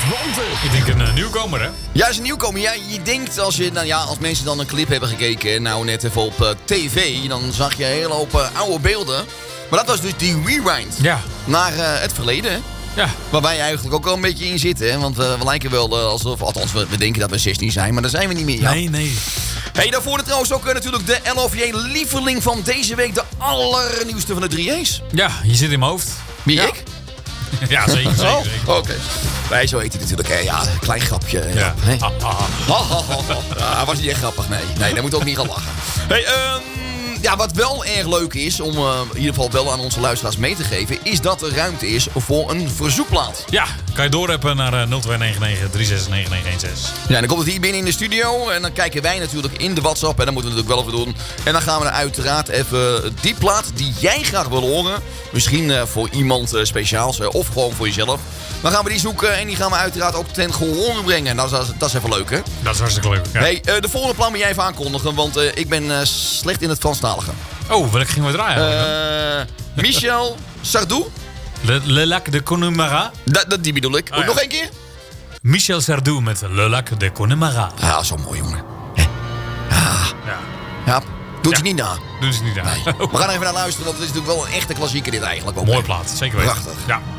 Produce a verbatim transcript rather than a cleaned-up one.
Wanten. Ik denk een uh, nieuwkomer, hè? Ja, is een nieuwkomer. Ja, je denkt als, je, nou ja, als mensen dan een clip hebben gekeken, nou net even op uh, tv, dan zag je een hele hoop uh, oude beelden. Maar dat was dus die rewind Ja. naar uh, het verleden, hè? Ja. Waar wij eigenlijk ook wel een beetje in zitten, hè? Want uh, we lijken wel uh, alsof, althans we, we denken dat we zestien zijn, maar dat zijn we niet meer. Ja. Nee, nee. Hey, daarvoor trouwens ook uh, natuurlijk de L O V J-lieveling van deze week, de allernieuwste van de drie A's. Ja, je zit in mijn hoofd. Wie, ja. ik? Ja, zeker, zeker. Oh, zeker. oké. Okay. Nee, zo heet hij natuurlijk. Hè. Ja, een klein grapje. Ja. Ja. Hey. Ah, ah. Oh, oh, oh, oh. Ah, was niet echt grappig, nee. Nee, daar moet ook niet gaan lachen. Hey, um, ja, wat wel erg leuk is, om uh, in ieder geval wel aan onze luisteraars mee te geven, is dat er ruimte is voor een verzoekplaat. Ja, kan je doorrappen naar uh, nul twee negen negen drie zes negen negen een zes. Ja, dan komt het hier binnen in de studio en dan kijken wij natuurlijk in de WhatsApp en dat moeten we natuurlijk wel even doen. En dan gaan we er uiteraard even die plaat die jij graag wil horen, misschien uh, voor iemand uh, speciaals uh, of gewoon voor jezelf. Dan gaan we die zoeken en die gaan we uiteraard ook ten gehore brengen. Nou, dat is, dat is even leuk, hè? Dat is hartstikke leuk. Ja. Hey, uh, de volgende plan moet jij even aankondigen, want uh, ik ben uh, slecht in het Franstalige. Oh, welke gingen we draaien? Uh, Michel Sardou. Le, Le Lac de Connemara. Dat, dat die bedoel ik. Oh, ja. Nog één keer? Michel Sardou met Le Lac de Connemara. Ah, zo mooi, jongen. Hè? Ah. Ja. Ja, doet Ja. je niet na. Doen ze niet aan. Nee. We gaan even naar luisteren, want het is natuurlijk wel een echte klassieker dit eigenlijk ook. Mooie hè? plaat, zeker weten. Prachtig. Ja.